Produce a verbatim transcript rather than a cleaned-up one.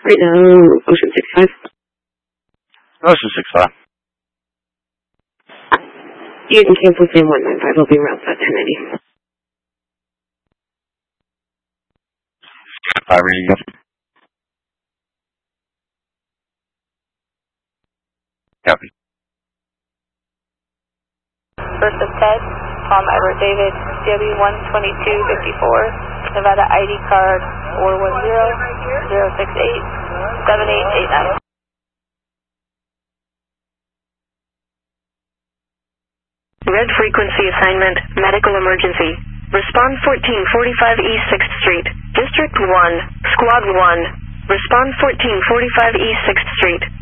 Right now, Ocean sixty-five. Ocean sixty-five. You can cancel Sam one nine five. I'll be around at ten ninety. Five reading up. Copy. First of Ted, Tom Edward David, C W one twenty-two fifty-four, Nevada I D card four one zero zero six eight seven eight eight nine. Red frequency assignment, medical emergency. Respond fourteen forty-five East sixth Street, District one, Squad one. Respond fourteen forty-five East sixth Street.